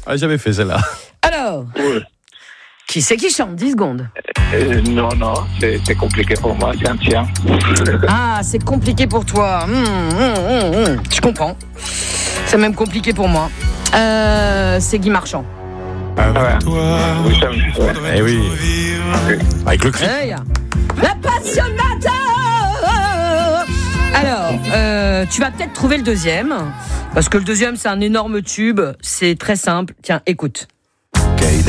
On l'a jamais fait celle-là. Alors, qui c'est qui chante 10 secondes. Non, c'est compliqué pour moi, c'est un tien. Ah, c'est compliqué pour toi. Je comprends. C'est même compliqué pour moi. C'est Guy Marchand. Toi, Oui, ça me- Eh oui. Avec le cri. Hey, la passionnata. Alors, tu vas peut-être trouver le deuxième, parce que le deuxième, c'est un énorme tube. C'est très simple. Tiens, écoute.